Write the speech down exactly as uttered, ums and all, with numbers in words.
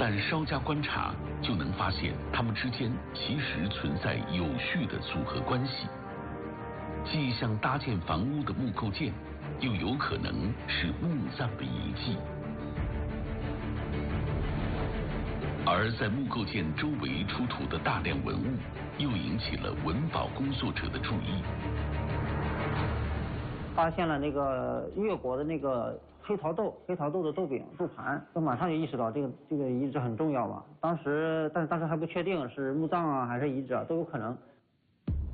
但稍加观察就能发现它们之间其实存在有序的组合关系，既像搭建房屋的木构件，又有可能是墓葬的遗迹。而在木构件周围出土的大量文物，又引起了文保工作者的注意。 发现了那个越国的那个黑陶豆，黑陶豆的豆饼、豆盘，都马上就意识到这个这个遗址很重要嘛。当时，但是当时还不确定是墓葬啊还是遗址啊，都有可能。